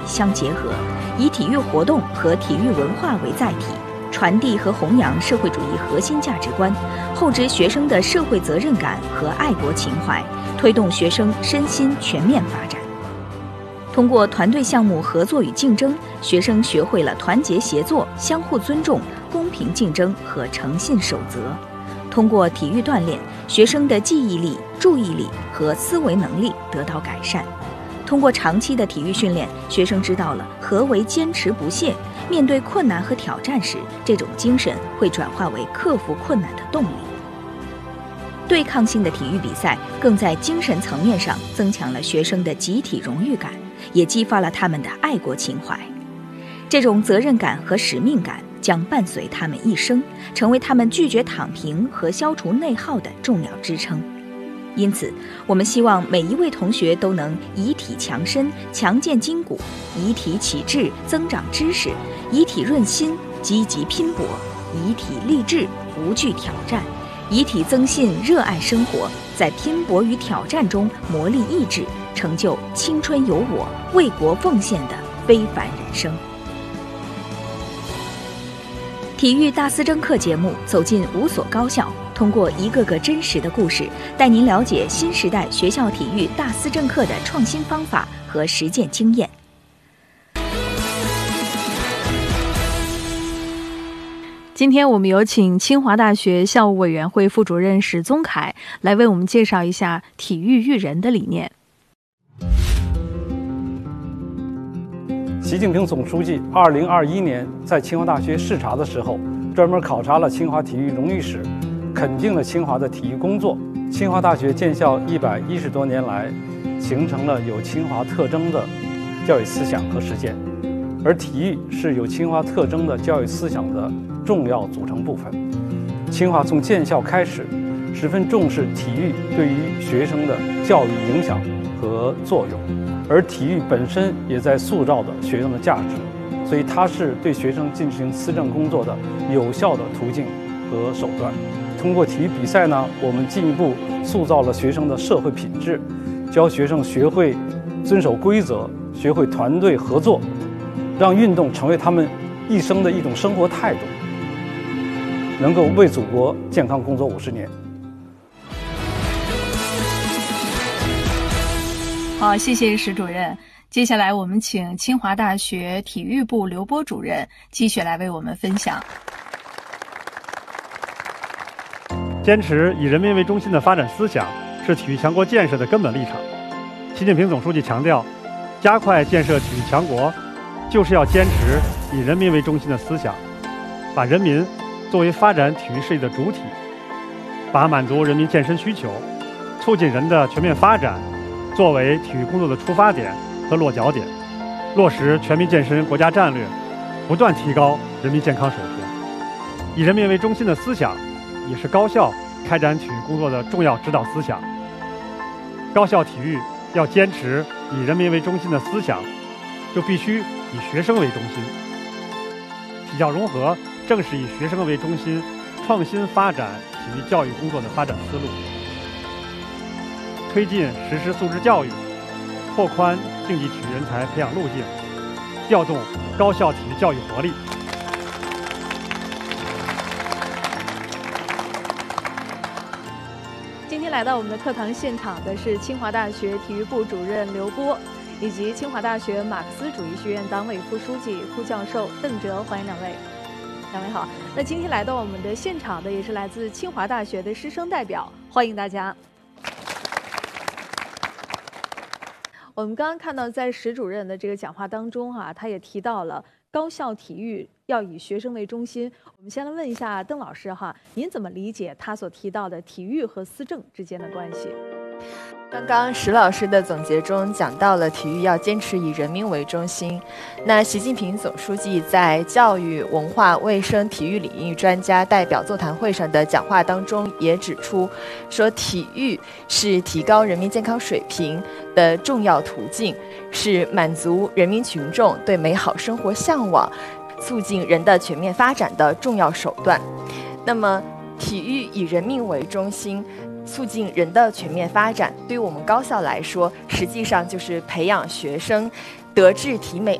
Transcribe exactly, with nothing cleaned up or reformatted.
相结合，以体育活动和体育文化为载体，传递和弘扬社会主义核心价值观，厚植学生的社会责任感和爱国情怀，推动学生身心全面发展。通过团队项目合作与竞争，学生学会了团结协作、相互尊重、公平竞争和诚信守则。通过体育锻炼，学生的记忆力、注意力和思维能力得到改善。通过长期的体育训练，学生知道了何为坚持不懈，面对困难和挑战时，这种精神会转化为克服困难的动力。对抗性的体育比赛更在精神层面上增强了学生的集体荣誉感，也激发了他们的爱国情怀。这种责任感和使命感将伴随他们一生，成为他们拒绝躺平和消除内耗的重要支撑。因此，我们希望每一位同学都能以体强身、强健筋骨，以体启智、增长知识，以体润心、积极拼搏，以体励志、无惧挑战，以体增信、热爱生活，在拼搏与挑战中磨砺意志，成就青春有我、为国奉献的非凡人生。体育大思政课节目走进五所高校，通过一个个真实的故事，带您了解新时代学校体育大思政课的创新方法和实践经验。 今天我们有请清华大学校务委员会副主任史宗凯来为我们介绍一下体育育人的理念。 习近平总书记二零二一年在清华大学视察的时候，专门考察了清华体育荣誉史，肯定了清华的体育工作。清华大学建校一百一十多年来，形成了有清华特征的教育思想和实践，而体育是有清华特征的教育思想的重要组成部分。清华从建校开始，十分重视体育对于学生的教育影响和作用，而体育本身也在塑造着学生的价值，所以它是对学生进行思政工作的有效的途径和手段。通过体育比赛呢，我们进一步塑造了学生的社会品质，教学生学会遵守规则，学会团队合作，让运动成为他们一生的一种生活态度，能够为祖国健康工作五十年。 好，谢谢史主任。接下来我们请清华大学体育部刘波主任继续来为我们分享。 坚持以人民为中心的发展思想是体育强国建设的根本立场。习近平总书记强调，加快建设体育强国，就是要坚持以人民为中心的思想，把人民作为发展体育事业的主体，把满足人民健身需求、促进人的全面发展作为体育工作的出发点和落脚点，落实全民健身国家战略，不断提高人民健康水平。以人民为中心的思想也是高校开展体育工作的重要指导思想。高校体育要坚持以人民为中心的思想，就必须以学生为中心。体教融合正是以学生为中心创新发展体育教育工作的发展思路。推进实施素质教育，拓宽竞技体育人才培养路径，调动高校体育教育活力。 今天来到我们的课堂现场的是清华大学体育部主任刘波，以及清华大学马克思主义学院党委副书记、副教授邓哲，欢迎两位。两位好。那今天来到我们的现场的也是来自清华大学的师生代表，欢迎大家。我们刚刚看到，在史主任的这个讲话当中哈、啊，他也提到了高校体育要以学生为中心。我们先来问一下邓老师哈，您怎么理解他所提到的体育和思政之间的关系？ 刚刚史老师的总结中讲到了体育要坚持以人民为中心。那习近平总书记在教育、文化、卫生、体育领域专家代表座谈会上的讲话当中也指出，说体育是提高人民健康水平的重要途径，是满足人民群众对美好生活向往、促进人的全面发展的重要手段。那么，体育以人民为中心，促进人的全面发展，对于我们高校来说，实际上就是培养学生德智体美